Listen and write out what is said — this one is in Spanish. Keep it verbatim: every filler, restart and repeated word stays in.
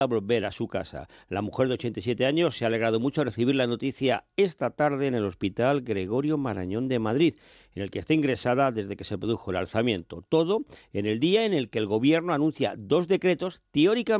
a volver a su casa. La mujer de ochenta y siete años se ha alegrado mucho al recibir la noticia esta tarde en el Hospital Gregorio Marañón de Madrid, en el que está ingresada desde que se produjo el alzamiento. Todo en el día en el que el Gobierno anuncia dos decretos teóricamente